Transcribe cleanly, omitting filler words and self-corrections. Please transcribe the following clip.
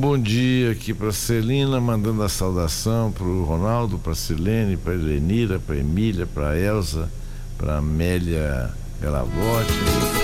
bom dia aqui para Celina, mandando a saudação para o Ronaldo, para Silene, para Elenira, para Emília, para Elza, para Amélia Galavotti.